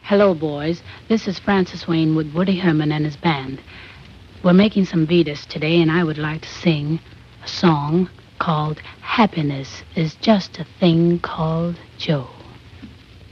Hello, boys. This is Francis Wayne with Woody Herman and his band. We're making some vidas today, and I would like to sing a song called Happiness is Just a Thing Called Joe.